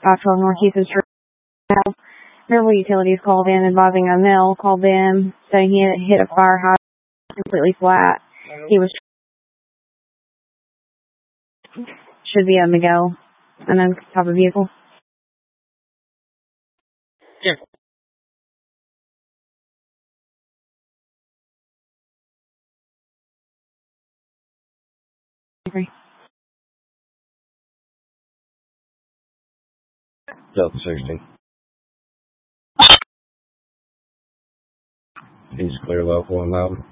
512 Northeast is true. Riverville Utilities called in advising a mill called them saying he had hit a fire hydrant completely flat. He was should be on the go. Unknown type of vehicle. Yeah. Okay. Delta 16. He's clear local and loud.